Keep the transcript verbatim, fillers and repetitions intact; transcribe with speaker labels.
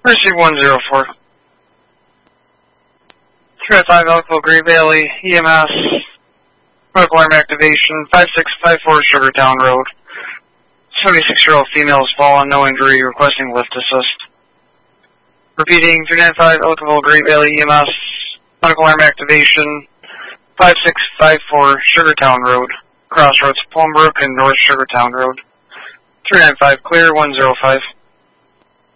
Speaker 1: Receive one zero four. three oh five Elkville Great Valley, E M S, medical alarm activation, five six five four Sugartown Road. seventy-six-year-old female has fallen, no injury, requesting lift assist. Repeating, three nine five Elkville Great Valley, E M S, medical alarm activation, five six five four Sugartown Road, crossroads Plum Brook and North Sugartown Road. three nine five clear, one zero five.